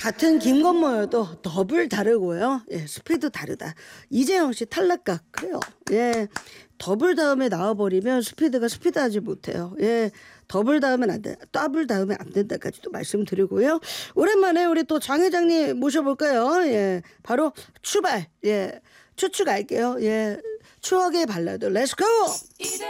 같은 김건모여도 더블 다르고요. 예, 스피드 다르다. 이재영 씨 탈락각 그래요. 예, 더블 다음에 나와버리면 스피드하지 못해요. 예, 더블 다음엔 안 돼, 더블 다음에 안 된다까지도 말씀드리고요. 오랜만에 우리 또 장 회장님 모셔볼까요? 예, 바로 출발. 예, 추측 갈게요. 예, 추억의 발라드 렛츠고.